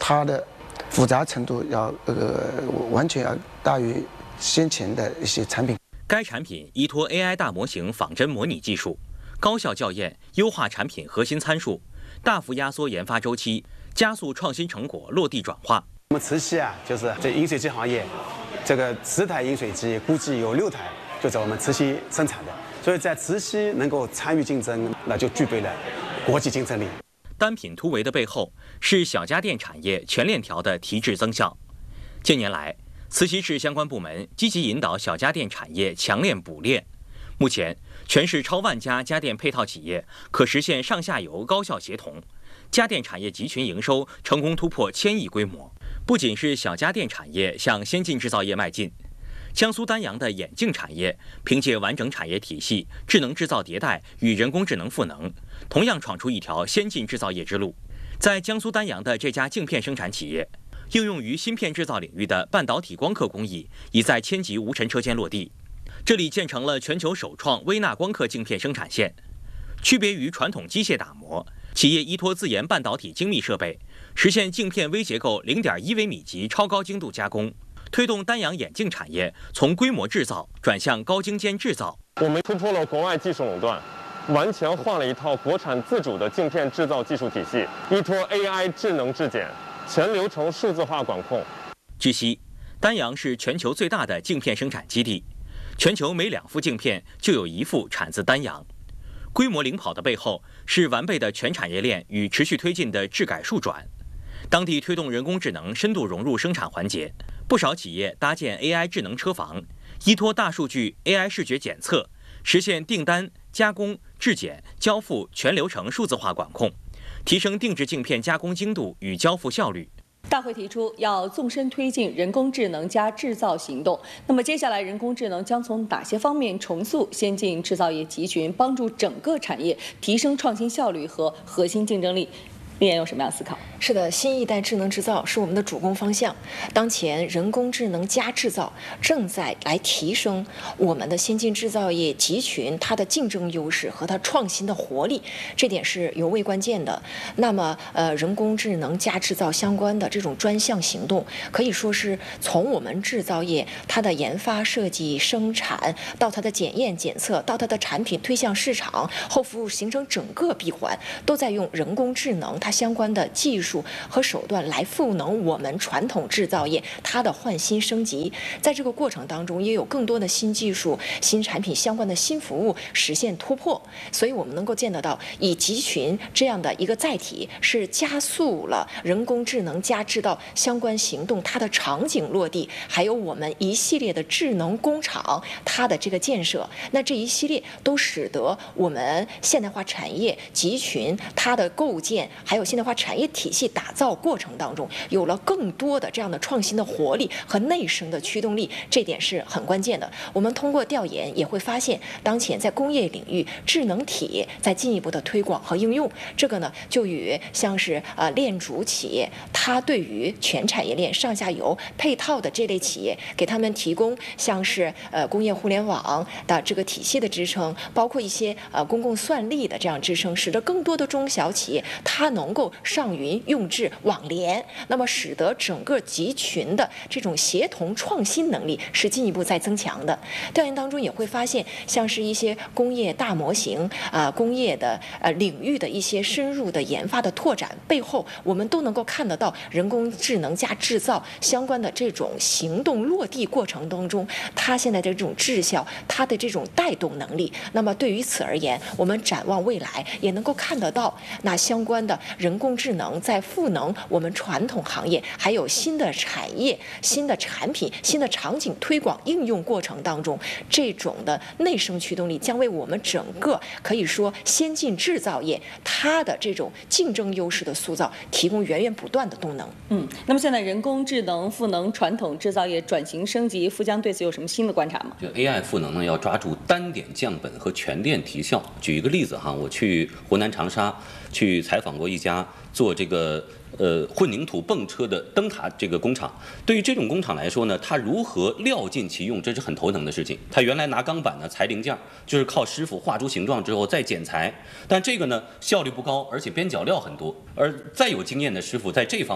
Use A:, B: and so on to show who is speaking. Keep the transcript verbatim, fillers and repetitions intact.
A: 它的复杂程度要呃完全要大于先前的一些产品。
B: 该产品依托 A I 大模型仿真模拟技术，高效校验，优化产品核心参数，大幅压缩研发周期，加速创新成果落地转化。
C: 我们慈溪啊，就是这饮水机行业，这个十台饮水机估计有六台就在我们慈溪生产的，所以在慈溪能够参与竞争，那就具备了国际竞争力。
B: 单品突围的背后是小家电产业全链条的提质增效。近年来，慈溪市相关部门积极引导小家电产业强链补链。目前，全市超万家家电配套企业可实现上下游高效协同，家电产业集群营收成功突破千亿规模。不仅是小家电产业向先进制造业迈进，江苏丹阳的眼镜产业凭借完整产业体系、智能制造迭代与人工智能赋能，同样闯出一条先进制造业之路。在江苏丹阳的这家镜片生产企业，应用于芯片制造领域的半导体光刻工艺已在千级无尘车间落地。这里建成了全球首创微纳光刻镜片生产线。区别于传统机械打磨，企业依托自研半导体精密设备，实现镜片微结构 零点一微米级超高精度加工，推动丹阳眼镜产业从规模制造转向高精尖制造。
D: 我们突破了国外技术垄断，完全换了一套国产自主的镜片制造技术体系，依托 A I 智能质检，全流程数字化管控。
B: 据悉，丹阳是全球最大的镜片生产基地，全球每两副镜片就有一副产自丹阳。规模领跑的背后是完备的全产业链与持续推进的质改数转。当地推动人工智能深度融入生产环节，不少企业搭建 A I 智能车房，依托大数据 A I 视觉检测，实现订单、加工、质检、交付全流程数字化管控，提升定制镜片加工精度与交付效率。
E: 大会提出要纵深推进人工智能加制造行动。那么接下来，人工智能将从哪些方面重塑先进制造业集群，帮助整个产业提升创新效率和核心竞争力？丽妍有什么样的思考？
F: 是的，新一代智能制造是我们的主攻方向。当前人工智能加制造正在来提升我们的先进制造业集群它的竞争优势和它创新的活力，这点是尤为关键的。那么，呃，人工智能加制造相关的这种专项行动，可以说是从我们制造业它的研发、设计、生产到它的检验检测，到它的产品推向市场后服务，形成整个闭环，都在用人工智能它相关的技术和手段来赋能我们传统制造业它的换新升级。在这个过程当中，也有更多的新技术、新产品相关的新服务实现突破。所以我们能够见得到，以集群这样的一个载体，是加速了人工智能加制造相关行动它的场景落地，还有我们一系列的智能工厂它的这个建设。那这一系列都使得我们现代化产业集群它的构建，还有现代化产业体系打造过程当中，有了更多的这样的创新的活力和内生的驱动力，这点是很关键的。我们通过调研也会发现，当前在工业领域，智能体在进一步的推广和应用，这个呢，就与像是呃链主企业，它对于全产业链上下游配套的这类企业，给他们提供像是呃工业互联网的这个体系的支撑，包括一些呃公共算力的这样支撑，使得更多的中小企业它能够上云用智网联，那么使得整个集群的这种协同创新能力是进一步在增强的。调研当中也会发现，像是一些工业大模型啊、呃、工业的呃领域的一些深入的研发的拓展背后，我们都能够看得到人工智能加制造相关的这种行动落地过程当中，它现在的这种质效，它的这种带动能力。那么对于此而言，我们展望未来，也能够看得到那相关的人工智能在赋能我们传统行业，还有新的产业、新的产品、新的场景推广应用过程当中，这种的内生驱动力将为我们整个可以说先进制造业它的这种竞争优势的塑造提供源源不断的动能。
E: 嗯，那么现在人工智能赋能传统制造业转型升级，富江对此有什么新的观察吗？
G: 这 A I 赋能呢，要抓住单点降本和全链提效。举一个例子哈，我去湖南长沙去采访过一家做这个呃混凝土泵车的灯塔这个工厂。对于这种工厂来说呢，它如何料尽其用，这是很头疼的事情。它原来拿钢板呢裁零件，就是靠师傅画出形状之后再剪裁，但这个呢效率不高，而且边角料很多。而再有经验的师傅在这方面